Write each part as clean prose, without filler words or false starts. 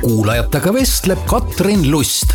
kuulajatega vestleb Katrin Lust.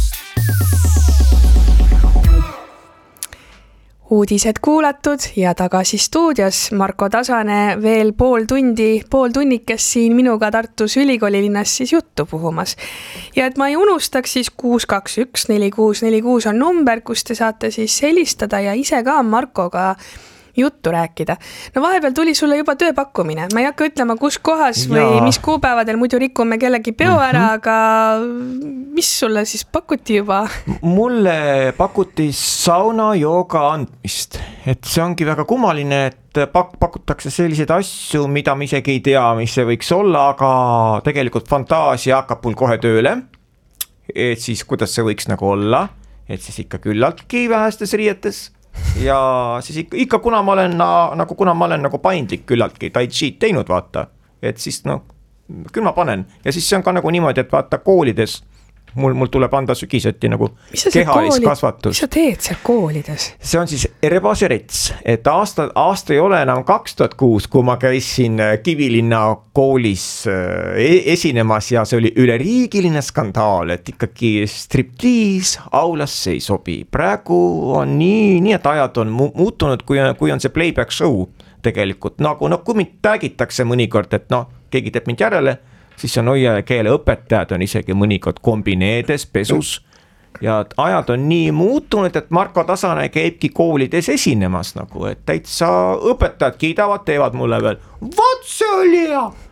Uudised kuulatud ja tagasi stuudios Marko Tasane veel pool tunnikest siin minuga Tartus ülikoolilinnas siis juttu puhumas. Ja et ma ei unustaks, siis 621 4646 on number, kus te saate siis helistada ja ise ka Markoga juttu rääkida. No vahepeal tuli sulle juba tööpakkumine. Ma ei hakka ütlema, kus kohas või mis kuupäevadel, muidu rikume kellegi peo ära, aga mis sulle siis pakuti juba? Mulle pakuti sauna jooga andmist. Et see ongi väga kummaline, et pakutakse selliseid asju, mida ma isegi ei tea, mis see võiks olla, aga tegelikult fantaasia hakkab mul kohe tööle. Et siis kuidas see võiks nagu olla, et siis ikka küllaltki vähestes riietes. Ja siis ikka kuna ma olen nagu paindlik küllaltki tai chi teinud, vaata, et siis küll ma panen ja siis see on ka nagu niimoodi, et vaata koolides mul tuleb anda sügiseti nagu kehaliskasvatus. Mis sa teed seal koolides? See on siis Erebaserets, et aasta ei ole enam 2006, kui ma käisin Kivilinna koolis esinemas ja see oli üleriigiline skandaal, et ikkagi striptiis aulasse ei sobi. Praegu on nii, et ajad on muutunud, kui on see playback show tegelikult. Nagu kui mind täägitakse mõnikord, et keegi teeb mind järele, siis on hoia keele õpetajad on isegi mõnikord kombineedes pesus ja ajad on nii muutunud, et Marko Tasane käibki koolides esinemas nagu, et täitsa õpetajad kiidavad, teevad mulle veel Vot see oli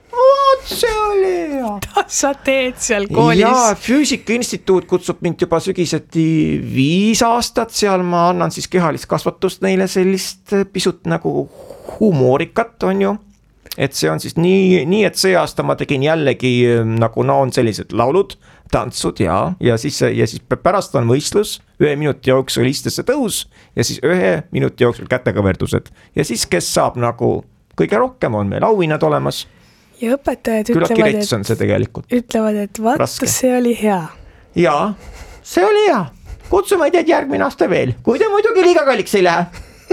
hea. Sa teed seal koolis? Ja Füüsikainstituut kutsub mind juba sügiseti 5 aastat, seal ma annan siis kehaliskasvatust neile sellist pisut nagu humoorikat on ju. Et see on siis nii, et see aasta ma tegin jällegi nagu on sellised laulud, tantsud ja siis pärast on võistlus, 1 minuti jooksul istesse tõus ja siis 1 minuti jooksul kätekõverdused. Ja siis kes saab nagu kõige rohkem on meil auhinnad olemas. Ja õpetajad ütlevad, et vaata, see oli hea. Jaa, see oli hea. Kutsume teid järgmine aasta veel, kui te muidugi liiga kalliks ei lähe.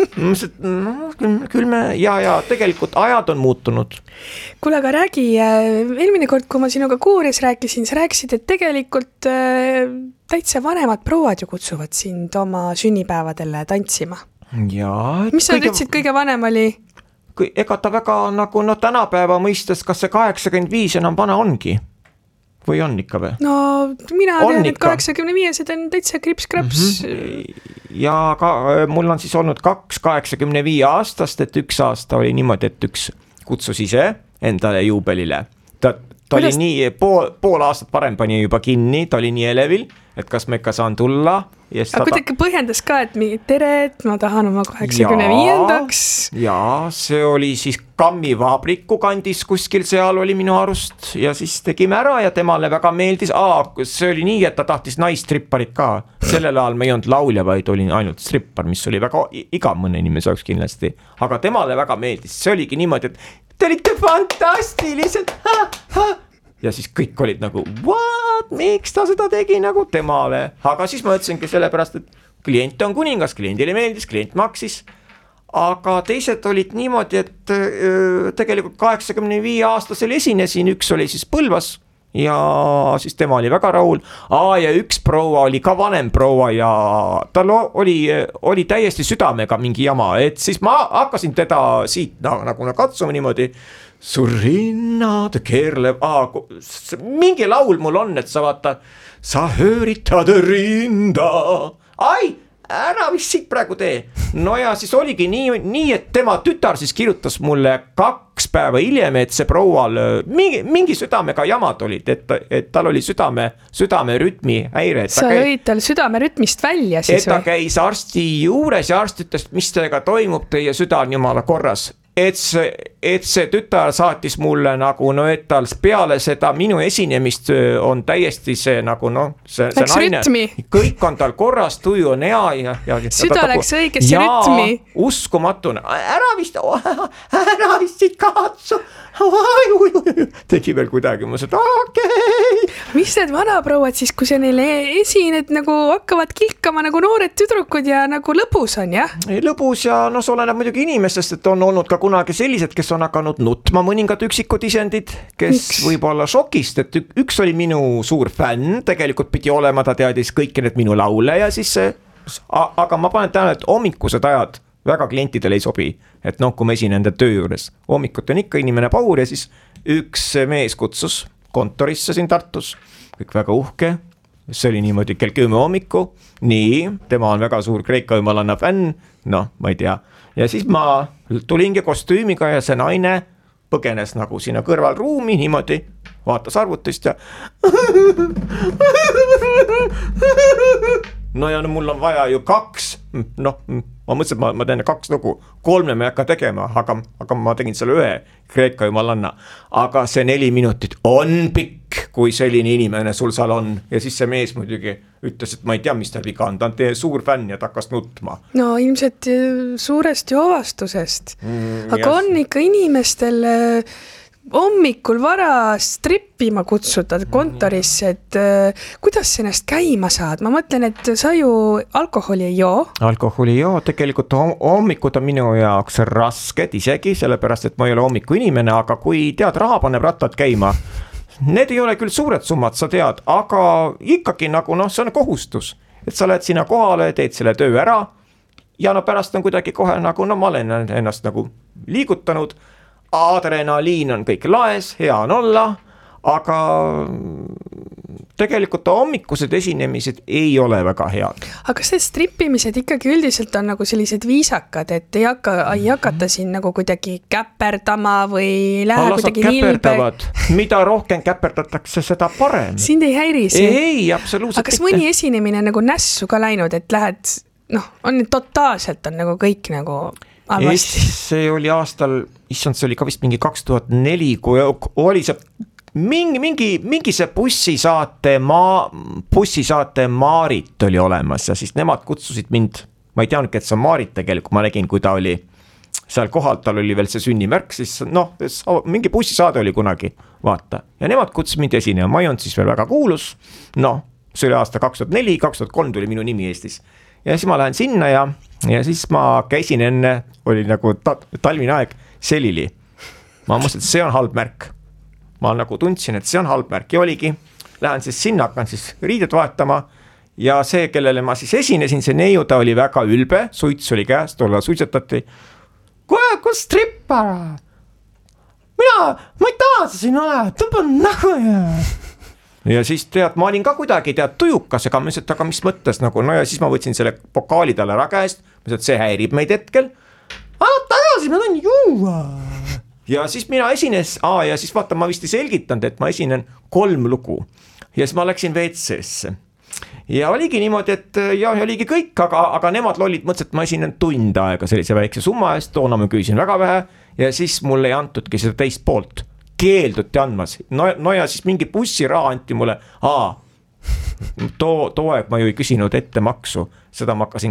Küll me ja tegelikult ajad on muutunud. Kuule, aga räägi, eelmine kord, kui ma sinuga kuuris rääkisin, sa rääkisid, et tegelikult täitsa vanemad prouad ju kutsuvad sind oma sünnipäevadele tantsima. Jaa. Mis sa ütlesid, kõige vanem oli? Ega ta väga nagu tänapäeva mõistes, kas see 85 enam vana ongi? Või on ikka või? No mina tean, et 85 on täitsa krips-kraps. Ja mul on siis olnud 2 85 aastast, et 1 aasta oli niimoodi, et üks kutsus ise endale juubelile. Ta oli nii, pool aastat parem pani juba kinni, ta oli nii elevil, et kas ma ikka saan tulla. Aga kuidagi põhjendas ka, et tere, et ma tahan oma 85-ndaks. Jaa, see oli siis Kammi Vabriku kandis kuskil seal oli minu arust ja siis tegime ära ja temale väga meeldis. See oli nii, et ta tahtis naistripparit ka. Sellel ajal me ei olnud laulja, vaid olin ainult strippar, mis oli väga igav mõne inimese jaoks kindlasti. Aga temale väga meeldis. See oligi niimoodi, et te olite fantastilised. Ja siis kõik olid nagu, miks ta seda tegi nagu temale. Aga siis ma ütlesingi sellepärast, et klient on kuningas, kliendile meeldis, klient maksis. Aga teised olid niimoodi, et tegelikult 85 aastasel esinesin, üks oli siis Põlvas ja siis tema oli väga rahul. Ja üks proua oli ka vanem proua ja tal oli täiesti südamega mingi jama, et siis ma hakkasin teda siit nagu katsuma niimoodi. Su rinnad keerlev, mingi laul mul on, et sa vaata, sa hööritad rinda. Ära vist siit praegu tee. No ja siis oligi nii, et tema tütar siis kirjutas mulle 2 päeva hiljem, et see proual mingi südamega jamad olid, et tal oli südame rütmi häire. Sa lõid tal südame rütmist välja siis või? Et ta käis arsti juures ja arst ütles, mis teiega toimub, teie süda on jumala korras. Et see tütar saatis mulle nagu, et tal peale seda minu esinemist on täiesti see nagu, see naine. Rütmi. Kõik on tal korras, tuju on hea. Süda läks õigesse rütmi. Uskumatu. Ära vist siit katsu. Tegi veel kuidagi, ma ütlesin, okei. mis need vanaprouad siis, kui see neile esined nagu hakkavad kilkama nagu noored tüdrukud ja nagu lõbus on, jah? Lõbus ja no see oleneb muidugi inimestest, et on olnud ka kunagi sellised, kes on hakanud nutma mõningad üksikud isendid, kes võib olla šokist, et üks oli minu suur fänn, tegelikult pidi olema, ta teadis kõiki need minu laule ja siis see, aga ma panen tähele, et hommikused ajad väga klientidele ei sobi, et noh, kui ma esinen nende töö juures, hommikut on ikka inimene paur ja siis üks mees kutsus kontorisse siin Tartus, kõik väga uhke, see oli niimoodi kell 10 hommiku, nii, tema on väga suur Kreeka jumalanna fänn, noh, ma ei tea, ja siis ma tulingi kostüümiga ja see naine põgenes nagu sinna kõrvalruumi niimoodi, vaatas arvutist ja no ja no mul on vaja ju 2, noh, ma mõtlesin, et ma teen 2 lugu, 3 me ei hakka tegema, aga ma tegin selle 1 Kreeka jumalanna, aga see 4 minutit on pikk, kui selline inimene sul seal on ja siis see mees muidugi ütles, et ma ei tea, mis tal viga on, ta on teie suur fänn ja ta hakkas nutma. No ilmselt suurest joovastusest, aga on ikka inimestel hommikul vara strippima kutsuda kontorisse, et kuidas sa ennast käima saad? Ma mõtlen, et sa ju alkoholi ei joo. Alkoholi ei joo, tegelikult hommikud on minu jaoks rasked isegi, sellepärast, et ma ei ole hommiku inimene, aga kui tead, raha paneb rattad käima, need ei ole küll suured summad, sa tead, aga ikkagi nagu noh, see on kohustus, et sa lähed sinna kohale, teed selle töö ära ja no pärast on kuidagi kohe nagu, no ma olen ennast nagu liigutanud, adrenaliin on kõik laes, hea on olla, aga tegelikult hommikused esinemised ei ole väga head. Aga kas need strippimised ikkagi üldiselt on nagu sellised viisakad, et ei hakata siin nagu kuidagi käperdama või lähe kuidagi nilbe? Mida rohkem käperdatakse, seda parem. Sind ei häiri see? Ei, absoluutselt. Aga kas mõni esinemine nagu nässu ka läinud, et lähed, noh, on totaalselt on nagu kõik nagu halvasti? See oli aastal, issand, see oli ka vist mingi 2004, kui oli see mingi see bussisaate Maarit oli olemas ja siis nemad kutsusid mind, ma ei teadnud, et see on Maarit tegelikult, ma nägin, kui ta oli seal kohal, tal oli veel see sünnimärk, siis noh, mingi bussisaade oli kunagi, vaata, ja nemad kutsusid mind esinema, ma ei olnud siis veel väga kuulus, noh, see oli aasta 2004, 2003 tuli minu nimi Eestis ja siis ma lähen sinna ja siis ma käisin enne, oli nagu talvine aeg, selili. Ma mõtlesin, et see on halb märk. Ma nagu tundsin, et see on halb märk ja oligi. Lähen siis sinna, hakkan siis riided vahetama ja see, kellele ma siis esinesin, see neiu, ta oli väga ülbe, suits oli käes, tolle suitsetati. Kus strippar? Ma ei taha siin ole, tõmba nägu ja siis tead, ma olin ka kuidagi tujukas, aga mis mõttes nagu, no ja siis ma võtsin selle pokaali talle ära käest, et see häirib meid hetkel. Tagasi, ma tahan juua. Ja siis mina esines, ja siis vaata, ma vist ei selgitanud, et ma esinen 3 lugu ja siis ma läksin WC-sse. Ja oligi niimoodi, et ja oligi kõik, aga nemad lollid mõtlesid, et ma esinen tund aega sellise väikse summa eest, toona ma küsisin väga vähe ja siis mulle ei antudki seda teist poolt. Keelduti andmas, no ja siis mingi bussiraha anti mulle, too aeg ma ju ei küsinud ette maksu, seda ma hakkasin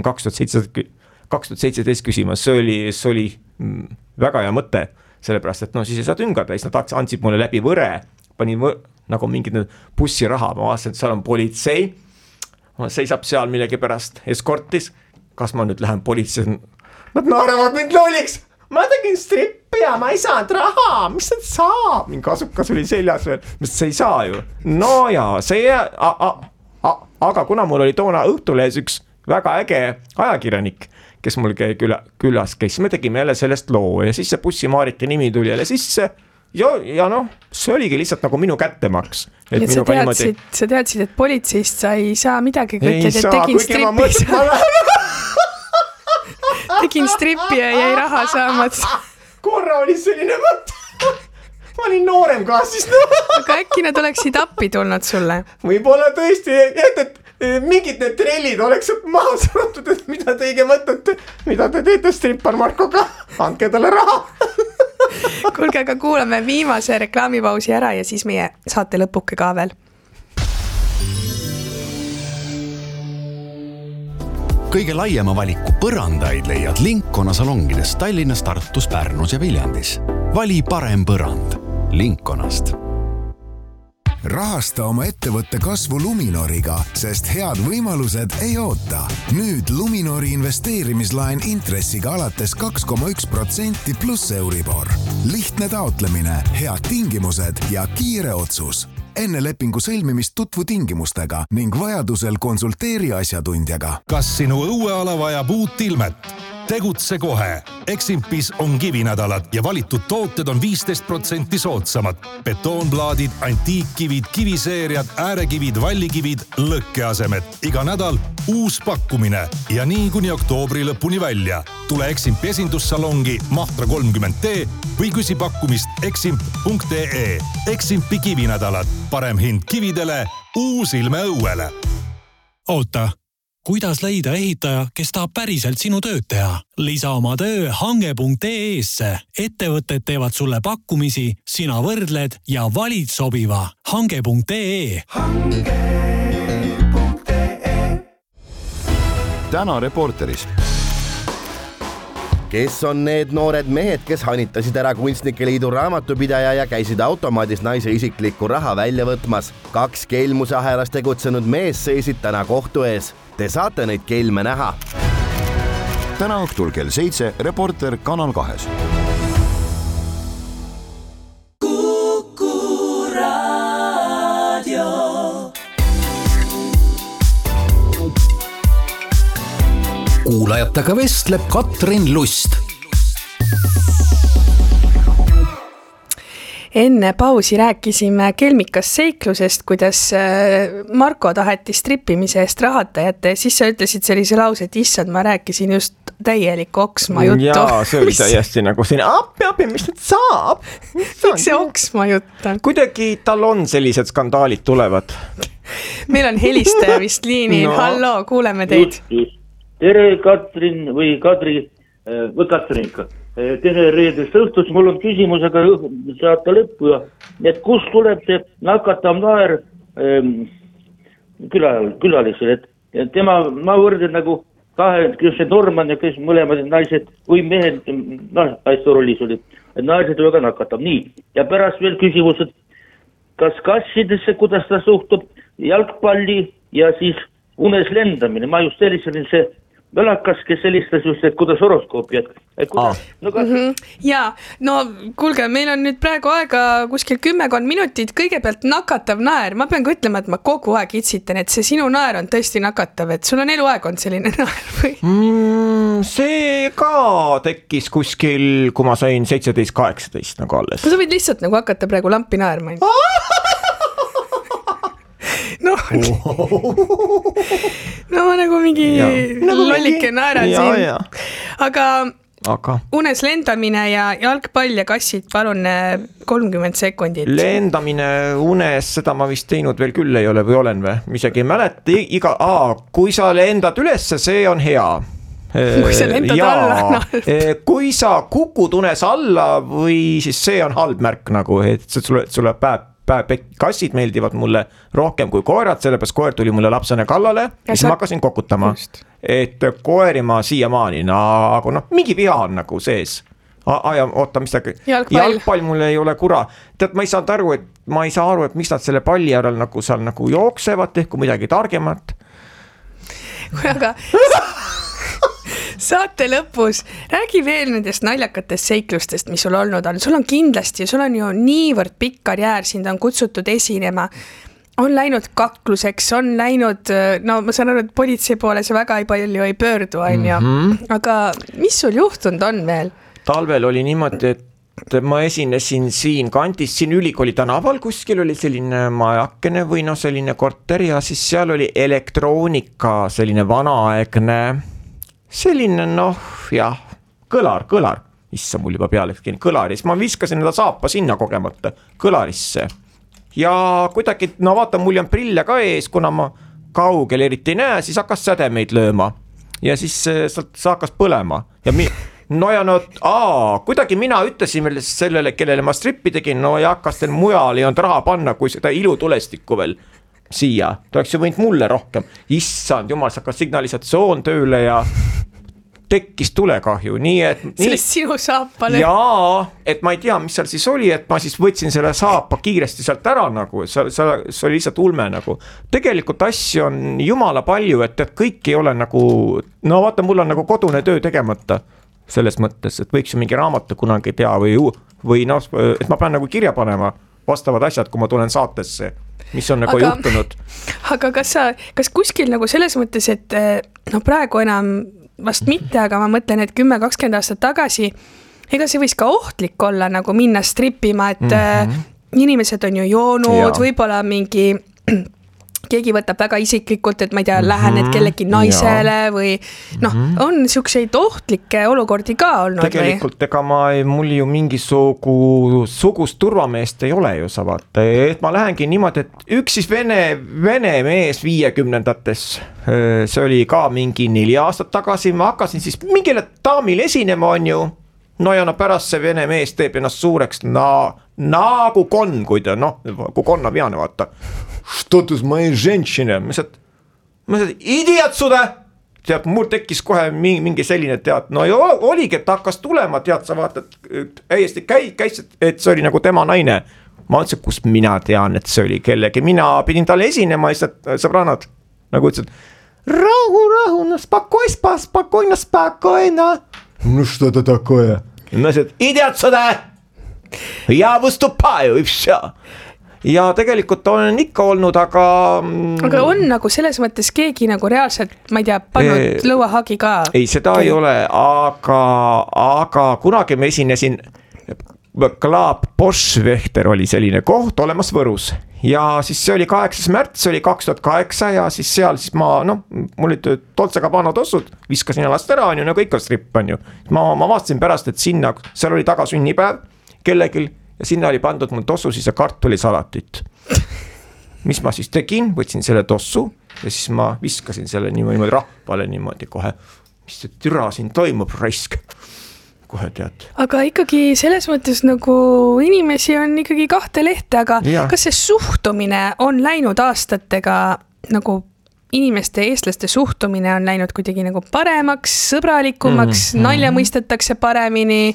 2017 küsima, see oli väga hea mõte, sellepärast, et no siis ei saa tüngada, siis nad andsid mulle läbi võre, panin nagu mingid bussiraha, ma vaatasin, et seal on politsei, seisab seal millegi pärast eskortis, kas ma nüüd lähen politsei, nad naaravad mind lolliks, ma tegin strippi ja ma ei saanud raha, mis see saab? Mingi kasukas oli seljas veel, mis see ei saa ju. No ja see, aga kuna mul oli toona Õhtulehes üks väga äge ajakirjanik, kes mul külas käis, me tegime jälle sellest loo ja siis see bussi Maariti nimi tuli jälle sisse ja noh, see oligi lihtsalt nagu minu kättemaks. Et sa teadsid, et politseist sa ei saa midagi, kui ütled, et tegin strippi. Tegin strippi ja jäi raha saamad. Korra oli selline mõte. Ma olin noorem ka siis. Aga äkki nad oleksid appi tulnud sulle? Võib-olla tõesti, et mingid need trellid oleks maha saanud, et mida te õige mõtlete, mida te teete strippar Markoga, andke talle raha. Kuulge, aga kuulame viimase reklaamipausi ära ja siis meie saate lõpuke ka veel. Kõige laiema valiku põrandaid leiad Linkona salongides Tallinnas, Tartus, Pärnus ja Viljandis. Vali parem põrand Linkonast. rahasta oma ettevõtte kasvu Luminoriga, sest head võimalused ei oota. Nüüd Luminori investeerimislaen intressiga alates 2,1% pluss Euribor. Lihtne taotlemine, head tingimused ja kiire otsus. Enne lepingu sõlmimist tutvu tingimustega ning vajadusel konsulteeri asjatundjaga. Kas sinu õueala vajab uut ilmet? Tegutse kohe. Eximpis on kivinädalad ja valitud tooted on 15% soodsamad. Betoonplaadid, antiikkivid, kiviseeriad, äärekivid, vallikivid, lõkkeasemed. Iga nädal uus pakkumine ja nii kuni oktoobri lõpuni välja. Tule Eximpi esindussalongi Mahtra 30T või küsi pakkumist eximp.ee. Eximpi kivinädalad. Parem hind kividele, uus ilme õuele. Oota. Kuidas leida ehitaja, kes tahab päriselt sinu tööd teha? Lisa oma töö hange.ee-sse. Ettevõtted teevad sulle pakkumisi, sina võrdled ja valid sobiva. Hange.ee. Täna Reporteris. Kes on need noored mehed, kes hanitasid ära Kunstnike Liidu raamatupidaja ja käisid automaadis naise isiklikku raha välja võtmas? 2 kelmusahelas tegutsenud mees seisid täna kohtu ees. Te saate neid kelme näha. Täna õhtul kell 7 Reporter Kanal 2. Kuulajatega vestleb Katrin Lust. Enne pausi rääkisime kelmikas seiklusest, kuidas Marko taheti strippimise eest rahata jätta ja siis sa ütlesid sellise lause, et issand, ma rääkisin just täielikku oksma juttu. Jaa, see oli täiesti nagu siin, appi, mis nüüd saab? Miks see oksma jutt on? Kuidagi tal on sellised skandaalid tulevad. Meil on helistaja vist liinil. No. Hallo, kuuleme teid. Tere Katrin või Kadri või Katrinka. Tere reedest õhtus, mul on küsimus, aga saate lõppu ja et kust tuleb see nakatav naer külalisel, et tema, ma võrdlen nagu kes see Norman ja kes mõlemad naised või mehed, naiste rollis oli, et naised väga nakatab, nii. Ja pärast veel küsimus, et kas kassidesse, kuidas ta suhtub jalgpalli ja siis unes lendamine, ma just selliselin see Välakas, kes sellistas just, et kuidas horoskoopi Jaa, no kuulge, meil on nüüd praegu aega kuskil 10 minutit, kõigepealt nakatav naer, ma pean ka ütlema, et ma kogu aeg itsitan, et see sinu naer on tõesti nakatav, et sul on eluaeg on selline naer või? See ka tekkis kuskil, kui ma sain 17-18 nagu alles. Sa võid lihtsalt nagu hakata praegu lampi naerma. No nagu mingi lollike naerad siin. Aga unes lendamine ja jalgpall ja kassid, palun 30 sekundit. Lendamine unes, seda ma vist teinud veel küll ei ole või olen või? Isegi ei mäleta, kui sa lendad ülesse, see on hea. Kui sa lendad alla. Kui sa kukud unes alla või siis see on halb märk nagu, et sulle kassid meeldivad mulle rohkem kui koerad, sellepärast koer tuli mulle lapsena kallale ja siis ma hakkasin kokutama. Et koeri ma siiamaani, aga mingi viha on nagu sees. Oota, mis ta... Jalgpall mulle ei ole kura. Tead, ma ei saa aru, et miks nad selle palli järel nagu seal nagu jooksevad, tehku midagi targemat. Aga... Saate lõpus, räägi veel nendest naljakatest seiklustest, mis sul olnud on. Sul on kindlasti, sul on ju niivõrd pikk karjäär, sind on kutsutud esinema. On läinud kakluseks, on läinud, no ma saan aru, et politsei poole see väga palju ei pöördu, on ju. Aga mis sul juhtunud on veel? Talvel oli niimoodi, et ma esinesin siin kantis, siin ülikooli tänaval, kuskil oli selline majakene või selline korter ja siis seal oli elektroonika, selline vanaaegne... Selline, kõlar. Issa mul juba peale kõlaris. Ma viskasin seda saapa sinna kogemata kõlarisse. Ja kuidagi, vaata, mul on prille ka ees, kuna ma kaugel eriti ei näe, siis hakkas sädemeid lööma. Ja siis see hakkas põlema. Ja kuidagi mina ütlesin veel sellele, kellele ma strippi tegin, ja hakkas teil mujal ei olnud raha panna, kui seda ilutulestikku veel siia. Ta oleks ju võinud mulle rohkem. Issand, jumal, see hakkas signalisatsioon tööle ja tekkis tulekahju, nii et sellest sinu saapale. Jaa, et ma ei tea, mis seal siis oli, et ma siis võtsin selle saapa kiiresti sealt ära nagu, see oli lihtsalt ulme nagu. Tegelikult asju on jumala palju, et kõik ei ole nagu, no vaata, mul on nagu kodune töö tegemata selles mõttes, et võiks ju mingi raamatu kunagi teha või noh, et ma pean nagu kirja panema vastavad asjad, kui ma tulen saatesse, mis on nagu juhtunud. Aga kas kuskil nagu selles mõttes, et no praegu enam vast mitte, aga ma mõtlen, et 10-20 aastat tagasi, ega see võis ka ohtlik olla nagu minna strippima, et inimesed on ju joonud, võib-olla mingi keegi võtab väga isiklikult, et ma ei tea, lähened kellegi naisele või noh, on siukseid ohtlikke olukordi ka olnud. Tegelikult ega mul ju mingisugust turvameest ei ole ju, sa vaata, et ma lähengi niimoodi, et üks siis vene mees 50-ndates, see oli ka mingi 4 aastat tagasi, ma hakkasin siis mingile daamil esinema on ju, no ja no pärast see vene mees teeb ennast suureks nagu konn, kui ta kui konnaviane vaata. Что ты с моей женщиной? Ma ütlesin, idi отсюда! Tead, mul tekkis kohe mingi selline tead, no ja oligi, et ta hakkas tulema, tead, sa vaatad, täiesti käis, et see oli nagu tema naine. Ma ütlesin, kust mina tean, et see oli kellegi, mina pidin talle esinema, sõbrannad, nagu ütlesid, rahu, no spokojno. No что это такое? Ma ütlesin, idi отсюда! Ja vыступаю, и всё. Ja tegelikult olen ikka olnud, aga on nagu selles mõttes keegi nagu reaalselt, ma ei tea, pannud lõuahagi ka? Ei, seda ei ole, aga kunagi me esinesin, Klaab Bosch-Vehter oli selline koht olemas Võrus ja siis see oli 8. märts, see oli 2008 ja siis seal siis mul olid Dolce Gabbana tossud, viskasin jalast ära, on ju, nagu ikka stripp on ju. Ma vaatasin pärast, et seal oli taga sünnipäev kellegil ja sinna oli pandud mul tossu siis kartulisalatit. Mis ma siis tegin, võtsin selle tossu ja siis ma viskasin selle niimoodi rahvale niimoodi kohe. Mis see türa siin toimub, raisk? Kohe tead. Aga ikkagi selles mõttes nagu inimesi on ikkagi 2 lehte, aga kas see suhtumine on läinud aastatega nagu inimeste, eestlaste suhtumine on läinud kuidagi nagu paremaks, sõbralikumaks, nalja mõistetakse paremini?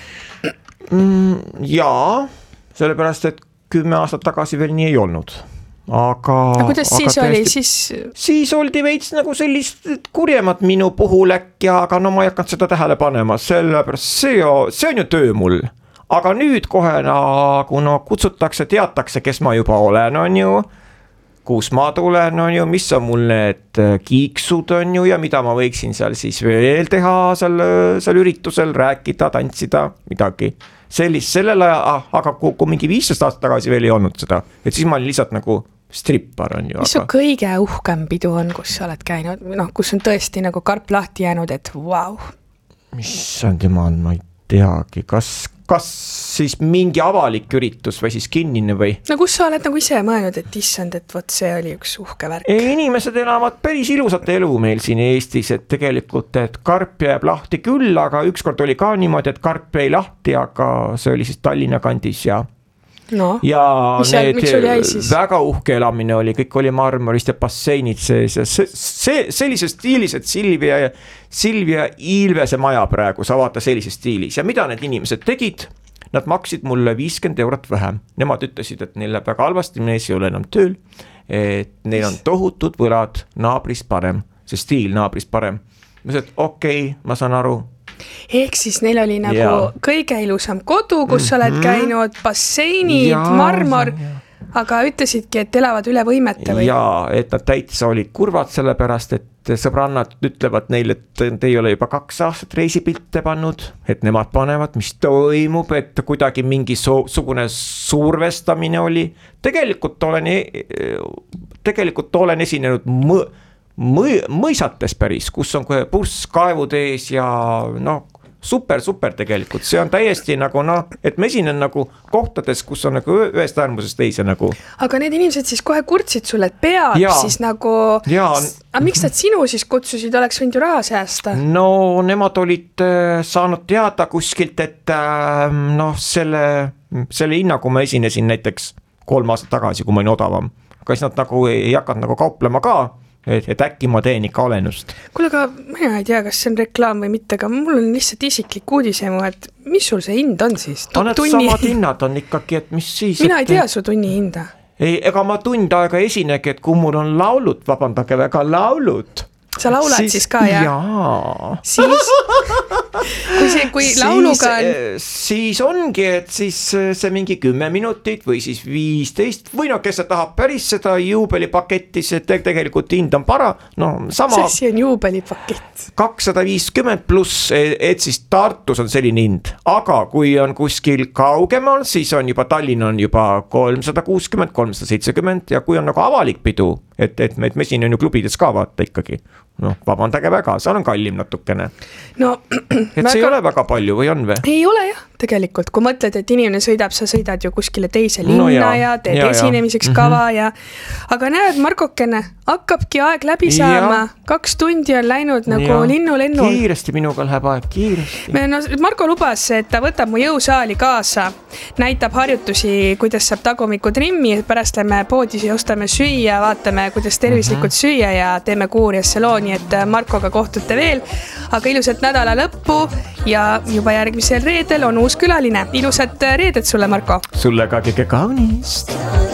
Jaa, sellepärast, et 10 aastat tagasi veel nii ei olnud. Aga kuidas siis oli? Siis oldi veits nagu sellist kurjemat minu puhul äkki, aga no ma ei hakanud seda tähele panema, sellepärast see on ju töö mul. Aga nüüd kohe nagu kutsutakse, teatakse, kes ma juba olen, on ju, kus ma tulen, on ju, mis on mul need kiiksud, on ju, ja mida ma võiksin seal siis veel teha seal üritusel, rääkida, tantsida, midagi. Sellel ajal, aga kui mingi 15 aastat tagasi veel ei olnud seda, et siis ma olin lihtsalt nagu strippar on ju. Mis su kõige uhkem pidu on, kus sa oled käinud, kus on tõesti nagu karp lahti jäänud, et vau. Mis on tema, ma ei teagi, kas siis mingi avalik üritus või siis kinnine või? No kus sa oled nagu ise mõelnud, et issand, et võt see oli üks uhke värk? Inimesed elavad päris ilusat elu meil siin Eestis, et tegelikult, et karp jääb lahti küll, aga ükskord oli ka niimoodi, et karp jäi lahti, aga see oli siis Tallinna kandis ja ja miks sul jäi siis? Väga uhke elamine oli, kõik oli marmorist ja basseinid sees ja sellises stiilis, et Silvia Ilvese maja praegu, sa vaata sellises stiilis ja mida need inimesed tegid, nad maksid mulle 50 eurot vähem, nemad ütlesid, et neil läheb väga halvasti, mees ei ole enam tööl, et neil on tohutud võlad, naabrist parem, see stiil naabrist parem, ma ütlesin, et okei, ma saan aru. Ehk siis neil oli nagu kõige ilusam kodu, kus sa oled käinud, basseinid, marmor, aga ütlesidki, et elavad üle võimete või? Jaa, et nad täitsa olid kurvad sellepärast, et sõbrannad ütlevad neile, et te ei ole juba 2 aastat reisipilte pannud, et nemad panevad, mis toimub, et kuidagi mingisugune survestamine oli. Tegelikult olen esinenud mõisates päris, kus on kohe purss kaevud ees ja super tegelikult, see on täiesti nagu et ma esinen nagu kohtades, kus on nagu ühest äärmusest teise nagu. Aga need inimesed siis kohe kurtsid sulle, et peab siis nagu, aga miks nad sinu siis kutsusid, oleks võinud ju raha säästa? No nemad olid saanud teada kuskilt, et selle hinna, kui ma esinesin näiteks 3 aastat tagasi, kui ma olin odavam, aga siis nad nagu ei hakanud nagu kauplema ka, et äkki ma teen ikka olenust. Kuule, aga mina ei tea, kas see on reklaam või mitte, aga mul on lihtsalt isiklik uudisemu, et mis sul see hind on siis? Need samad hinnad on ikkagi, et mis siis... Mina ei tea su tunni hinda. Ei, ega ma tund aega esinegi, et kui mul on laulud, vabandage väga, laulud. Sa laulad siis ka, jah? Jaa. Kui lauluga on... Siis ongi, et siis see mingi 10 minutit või siis 15 või no kes see tahab päris seda juubelipaketti, see tegelikult hind on para, no sama... See asi on juubelipakett. 250 pluss, et siis Tartus on selline hind, aga kui on kuskil kaugemal, siis on juba Tallinn on juba 360, 370 ja kui on nagu avalik pidu, et me siin on ju klubides ka vaata ikkagi. No, vabandage väga, seal on kallim natukene. No, et see ei ole väga palju või on või? Ei ole jah, tegelikult. Kui mõtled, et inimene sõidab, sa sõidad ju kuskile teise linna ja teed esinemiseks kava ja... Aga näed, Markokene, hakkabki aeg läbi saama. 2 tundi on läinud nagu linnu-lennu. Kiiresti minuga läheb aeg, kiiresti. No, Marko lubas, et ta võtab mu jõusaali kaasa, näitab harjutusi, kuidas saab tagumiku trimmi, pärast lähme poodis ja ostame süüa, vaatame, kuidas tervislikult süüa ja teeme kuurjas salooni, et Markoga kohtute veel, aga ilusat nädala lõppu ja juba järgmisel reedel on uus külaline. Ilusat reedet sulle, Marko! Sulle ka kõige kaunist!